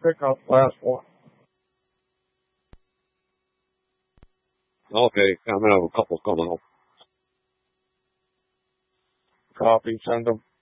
pick up last one. Okay, I'm gonna have a couple coming up. Copy, send them.